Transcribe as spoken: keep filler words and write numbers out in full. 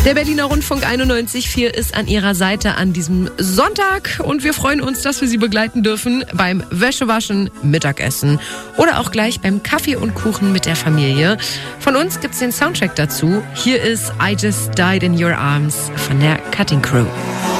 Der Berliner Rundfunk einundneunzig Komma vier ist an Ihrer Seite an diesem Sonntag und wir freuen uns, dass wir Sie begleiten dürfen beim Wäschewaschen, Mittagessen oder auch gleich beim Kaffee und Kuchen mit der Familie. Von uns gibt's den Soundtrack dazu. Hier ist I Just Died in Your Arms von der Cutting Crew.